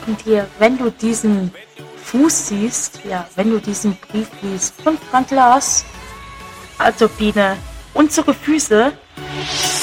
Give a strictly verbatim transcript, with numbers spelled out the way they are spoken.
raten dir, wenn du diesen Fuß siehst, ja, wenn du diesen Brief liest von Frank Lars, also Biene, unsere Füße